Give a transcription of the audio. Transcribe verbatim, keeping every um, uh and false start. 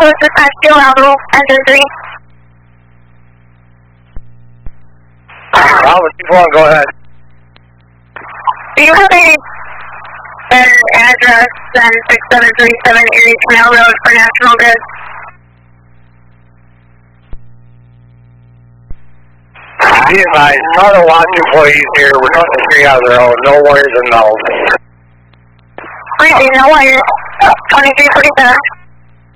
Post dispatch to Alvaro, engine three. Alvaro, two one, go ahead. Do you have a an address and six seven three seven Erie Canal Road for National Grid? Be advised, not a lot of employees here. We're not the three out of their own. No wires and no. Great, no wires. twenty-three forty-seven.